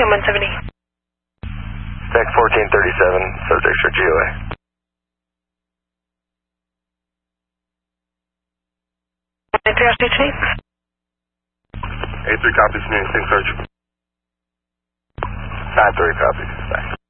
Sam 170. Tech 1437, subjects for GOA. A3 copies, New Sync Search. 5-3 copies. Bye.